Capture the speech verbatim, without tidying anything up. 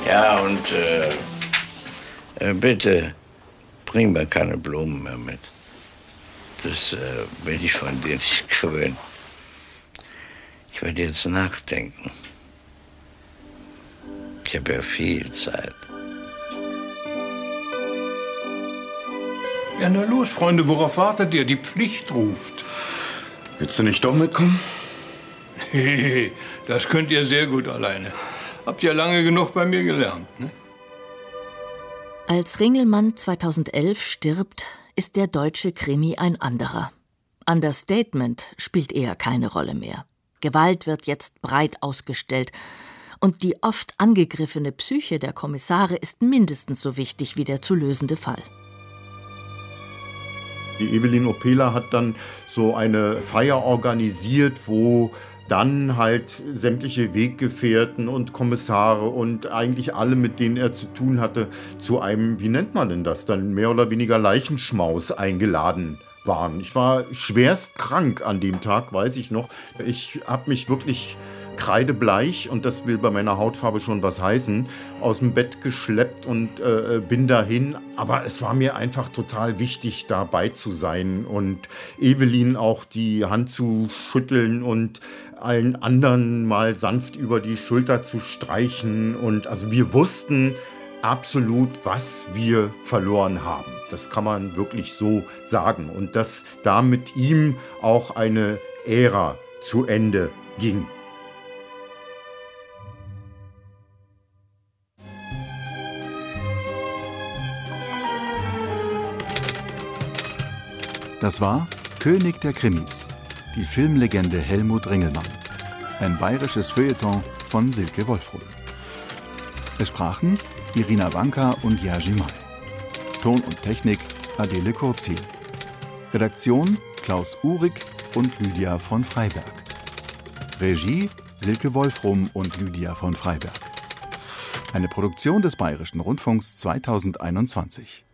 Ja, und äh, äh, bitte bring mir keine Blumen mehr mit. Das äh, bin ich von dir nicht gewöhnt. Ich werde jetzt nachdenken. Ich habe ja viel Zeit. Ja, na los, Freunde, worauf wartet ihr? Die Pflicht ruft. Willst du nicht doch mitkommen? Hey, das könnt ihr sehr gut alleine. Habt ja lange genug bei mir gelernt, ne? Als Ringelmann zweitausendelf stirbt, ist der deutsche Krimi ein anderer. Understatement spielt eher keine Rolle mehr. Gewalt wird jetzt breit ausgestellt. Und die oft angegriffene Psyche der Kommissare ist mindestens so wichtig wie der zu lösende Fall. Die Evelyn Opela hat dann so eine Feier organisiert, wo dann halt sämtliche Weggefährten und Kommissare und eigentlich alle, mit denen er zu tun hatte, zu einem, wie nennt man denn das, dann mehr oder weniger Leichenschmaus eingeladen waren. Ich war schwerst krank an dem Tag, weiß ich noch. Ich habe mich wirklich kreidebleich, und das will bei meiner Hautfarbe schon was heißen, aus dem Bett geschleppt und äh, bin dahin. Aber es war mir einfach total wichtig, dabei zu sein und Evelyn auch die Hand zu schütteln und allen anderen mal sanft über die Schulter zu streichen. Und also wir wussten absolut, was wir verloren haben. Das kann man wirklich so sagen. Und dass da mit ihm auch eine Ära zu Ende ging. Das war König der Krimis, die Filmlegende Helmut Ringelmann. Ein bayerisches Feuilleton von Silke Wolfrum. Es sprachen Irina Wanka und Jerzy May. Ton und Technik Adele Kurzin. Redaktion Klaus Uhrig und Lydia von Freiberg. Regie Silke Wolfrum und Lydia von Freiberg. Eine Produktion des Bayerischen Rundfunks zweitausendeinundzwanzig.